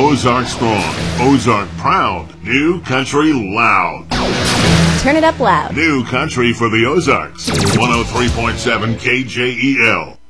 Ozark strong, Ozark proud, New Country loud. Turn it up loud. New Country for the Ozarks. 103.7 KJEL.